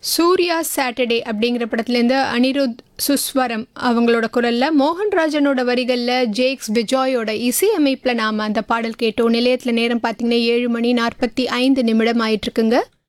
Surya Saturday அப்படிங்கிற படத்துலேருந்து அனிருத் சுஸ்வரம் அவங்களோட குரலில் மோகன்ராஜனோட வரிகளில் ஜேக்ஸ் விஜயோட இசையமைப்பில் நாம் அந்த பாடல் கேட்டோம். நிலையத்தில் நேரம் பார்த்தீங்கன்னா 7 மணி 45 நிமிடம் ஆயிட்டுருக்குங்க.